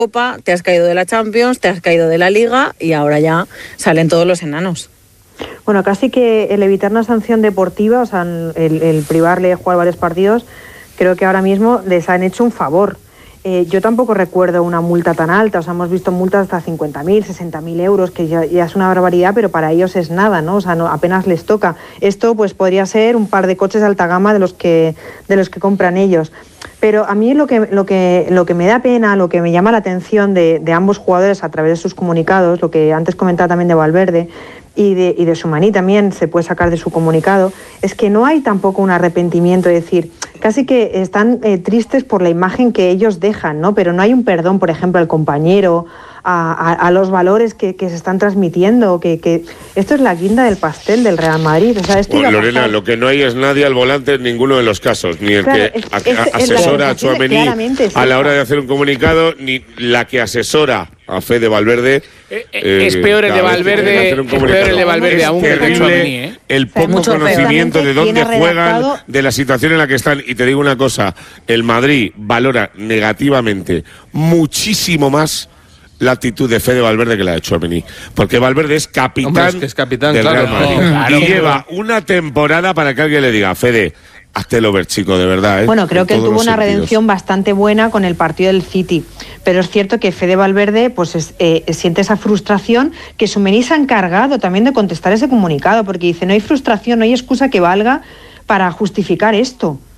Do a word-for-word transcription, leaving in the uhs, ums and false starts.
Copa, te has caído de la Champions, te has caído de la Liga y ahora ya salen todos los enanos. Bueno, casi que el evitar una sanción deportiva, o sea, el, el privarle de jugar varios partidos, creo que ahora mismo les han hecho un favor. Eh, yo tampoco recuerdo una multa tan alta, o sea, hemos visto multas hasta cincuenta mil, sesenta mil euros, que ya, ya es una barbaridad, pero para ellos es nada, ¿no? O sea, no, apenas les toca. Esto pues podría ser un par de coches de alta gama de los que, de los que compran ellos. Pero a mí lo que, lo que, lo que me da pena, lo que me llama la atención de, de ambos jugadores a través de sus comunicados, lo que antes comentaba también de Valverde, y de, y de Tchouaméni también se puede sacar de su comunicado, es que no hay tampoco un arrepentimiento, es decir, casi que están eh, tristes por la imagen que ellos dejan, ¿no? Pero no hay un perdón, por ejemplo, al compañero, a, a, a los valores que, que se están transmitiendo, que, que esto es la guinda del pastel del Real Madrid. O sea, esto bueno, Lorena, lo que no hay es nadie al volante en ninguno de los casos, ni el claro, que es, a, es, a, es asesora a Tchouaméni sí, a la hora de hacer un comunicado, ni la que asesora a Fede Valverde. Eh, eh, es peor el de Valverde, es peor el de Valverde aún que el de Tchouaméni, ¿eh? El poco o sea, conocimiento de dónde juegan, redactado... de la situación en la que están. Y te digo una cosa, el Madrid valora negativamente muchísimo más la actitud de Fede Valverde que la de Tchouaméni, porque Valverde es capitán, Hombre, es que es capitán del claro, Real Madrid, no, claro, y lleva claro. una temporada para que alguien le diga, Fede, hazte el over, chico, de verdad, ¿eh? Bueno, creo en que él todos tuvo los una sentidos. redención bastante buena con el partido del City, pero es cierto que Fede Valverde pues es, eh, siente esa frustración, que Tchouaméni se ha encargado también de contestar ese comunicado, porque dice, no hay frustración, no hay excusa que valga para justificar esto.